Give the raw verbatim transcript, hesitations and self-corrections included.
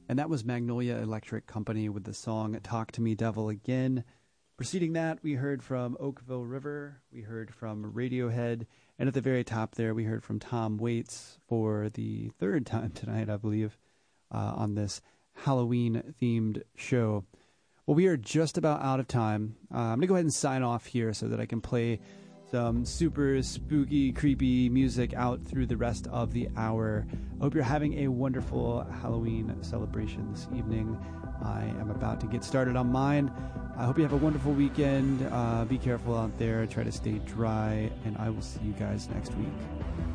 And that was Magnolia Electric Company with the song Talk to Me Devil Again. Preceding that, we heard from Oakville River, we heard from Radiohead, and at the very top there, we heard from Tom Waits for the third time tonight, I believe, uh, on this Halloween-themed show. Well, we are just about out of time. Uh, I'm going to go ahead and sign off here so that I can play some super spooky, creepy music out through the rest of the hour. I hope you're having a wonderful Halloween celebration this evening. I am about to get started on mine. I hope you have a wonderful weekend. Uh, be careful out there. Try to stay dry, and I will see you guys next week.